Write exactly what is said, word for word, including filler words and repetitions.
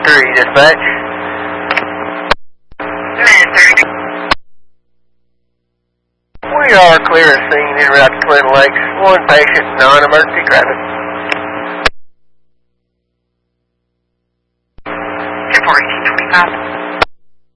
three, dispatch. We are clear of scene en route to Twin Lakes. One patient, non-emergency traffic. ten four eighteen twenty-five.